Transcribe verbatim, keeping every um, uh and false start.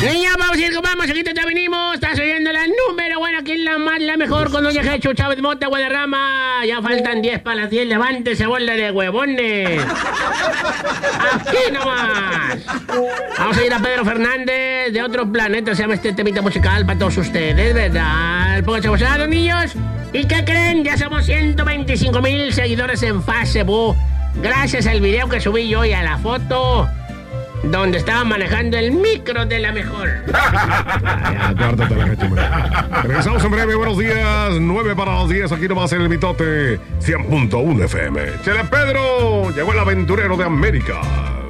Niña, vamos a ir, vamos, aquí ya venimos. Estás oyendo la número bueno, aquí en la más, la mejor, con doña Jechu Chávez Mota, Guadarrama. Ya faltan diez para las diez, levántese, bola de huevones. Aquí nomás. Vamos a ir a Pedro Fernández, de otro planeta, se llama este temita musical para todos ustedes, ¿verdad? Pónganse gozados, niños. ¿Y qué creen? Ya somos ciento veinticinco mil seguidores en Facebook. Gracias al video que subí yo y a la foto donde estaba manejando el micro de la mejor. Ya, guárdate la gente, hombre. Regresamos en breve, buenos días. nueve para las diez, aquí nomás en el Mitote cien punto uno F M. Chele Pedro, llegó el aventurero de América.